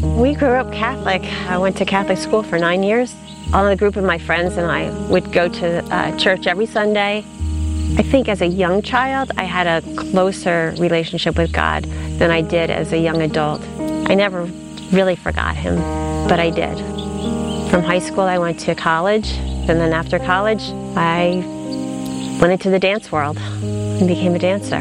We grew up Catholic. I went to Catholic school for 9 years. All a group of my friends and I would go to church every Sunday. I think as a young child, I had a closer relationship with God than I did as a young adult. I never really forgot him, but I did. From high school, I went to college, and then after college, I went into the dance world and became a dancer.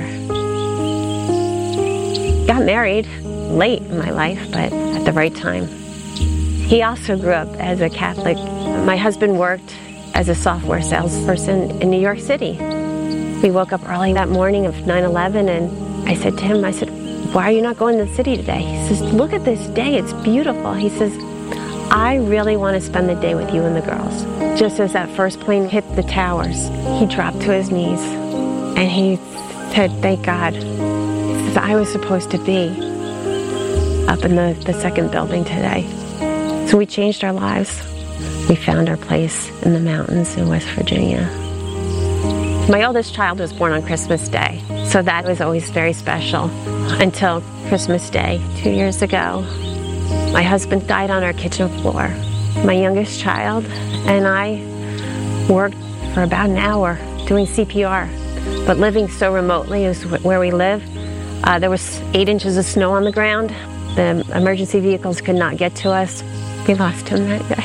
Got married late in my life, but at the right time. He also grew up as a Catholic. My husband worked as a software salesperson in New York City. We woke up early that morning of 9/11, and I said to him, why are you not going to the city today? He says, look at this day, it's beautiful. He says, I really want to spend the day with you and the girls. Just as that first plane hit the towers, he dropped to his knees and he said, thank God. He says, I was supposed to be up in the second building today. So we changed our lives. We found our place in the mountains in West Virginia. My oldest child was born on Christmas Day, so that was always very special until Christmas Day 2 years ago. My husband died on our kitchen floor. My youngest child and I worked for about an hour doing CPR, but living so remotely as where we live, there was 8 inches of snow on the ground. The emergency vehicles could not get to us. We lost him that day.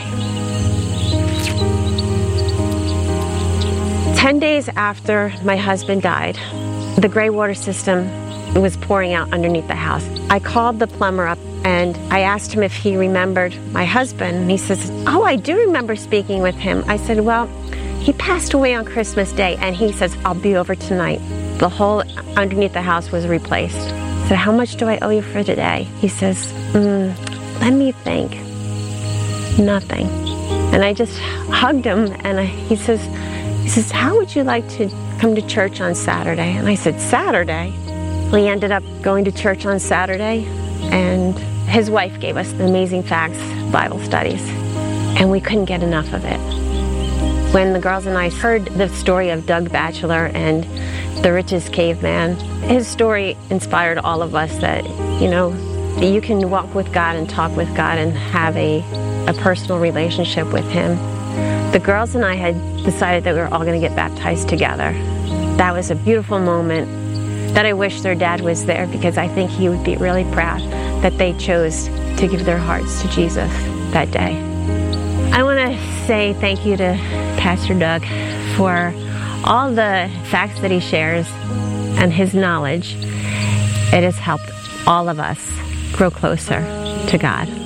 10 days after my husband died, the gray water system was pouring out underneath the house. I called the plumber up and I asked him if he remembered my husband. And he says, oh, I do remember speaking with him. I said, well, he passed away on Christmas Day. And he says, I'll be over tonight. The hole underneath the house was replaced. I said, how much do I owe you for today? He says, let me think. Nothing. And I just hugged him and he says, how would you like to come to church on Saturday? And I said, Saturday? We ended up going to church on Saturday, and his wife gave us the Amazing Facts Bible studies, and we couldn't get enough of it. When the girls and I heard the story of Doug Batchelor and the richest caveman, his story inspired all of us that, you can walk with God and talk with God and have a personal relationship with him. The girls and I had decided that we were all going to get baptized together. That was a beautiful moment that I wish their dad was there, because I think he would be really proud that they chose to give their hearts to Jesus that day. I want to say thank you to Pastor Doug for all the facts that he shares and his knowledge. It has helped all of us grow closer to God.